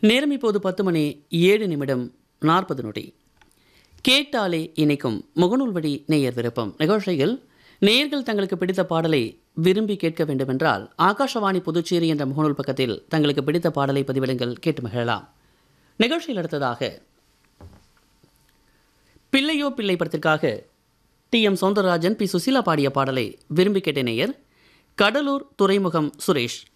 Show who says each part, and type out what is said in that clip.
Speaker 1: நேரம் இப்போது 10:07:40. கேட்டாலே இணைக்கும் முகநூல் வழி நேயர் விருப்பம் நிகழ்ச்சியில் நேயர்கள் தங்களுக்கு பிடித்த பாடலை விரும்பி கேட்க வேண்டுமென்றால் ஆகாஷவாணி புதுச்சேரி என்ற முகநூல் பக்கத்தில் தங்களுக்கு பிடித்த பாடலை பதிவிடுங்கள், கேட்டு மகிழலாம். நிகழ்ச்சியில் அடுத்ததாக பிள்ளையோ பிள்ளை படத்திற்காக TM சௌந்தரராஜன், P. சுசீலா பாடிய பாடலை விரும்பி கேட்ட நேயர் கடலூர் துறைமுகம் சுரேஷ்.